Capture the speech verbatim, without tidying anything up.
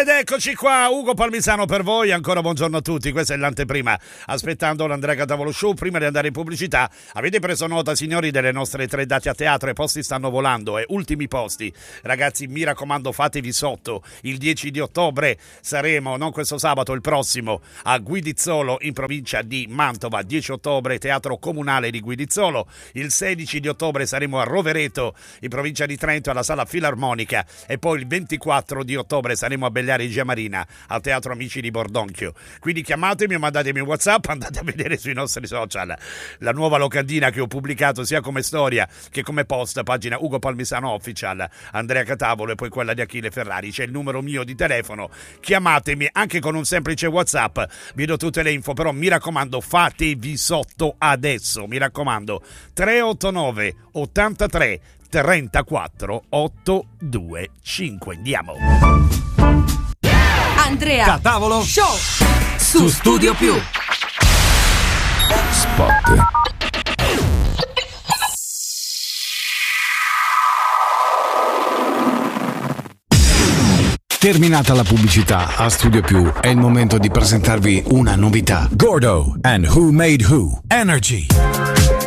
Ed eccoci qua, Ugo Palmisano per voi, ancora buongiorno a tutti, questa è l'anteprima, aspettando l'Andrea Catavolo Show. Prima di andare in pubblicità, avete preso nota signori delle nostre tre date a teatro? I posti stanno volando, e ultimi posti, ragazzi, mi raccomando, fatevi sotto. Il dieci di ottobre saremo, non questo sabato, il prossimo, a Guidizzolo in provincia di Mantova. Dieci ottobre Teatro Comunale di Guidizzolo. Il sedici di ottobre saremo a Rovereto in provincia di Trento alla Sala Filarmonica, e poi il ventiquattro di ottobre saremo a Begliari Marina al Teatro Amici di Bordonchio. Quindi chiamatemi o mandatemi un WhatsApp, andate a vedere sui nostri social la nuova locandina che ho pubblicato sia come storia che come post, pagina Ugo Palmisano Official, Andrea Catavolo, e poi quella di Achille Ferrari. C'è il numero mio di telefono, chiamatemi anche con un semplice WhatsApp, vi do tutte le info, però mi raccomando fatevi sotto adesso, mi raccomando. Tre otto nove ottantatré trentaquattro ottocentoventicinque. Andiamo. Andrea Catavolo Show su Studio Più. Spot. Terminata la pubblicità, a Studio Più è il momento di presentarvi una novità. Gordo and Who Made Who Energy.